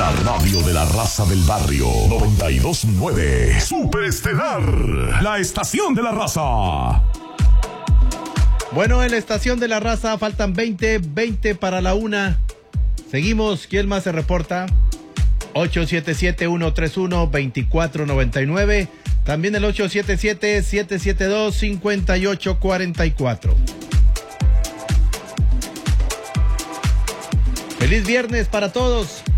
La radio de la raza del barrio. 92.9. Superestelar. La estación de la raza. Bueno, en la estación de la raza faltan 20 para la 1. Seguimos. ¿Quién más se reporta? 877-131-2499. También el 877-772-5844. Feliz viernes para todos.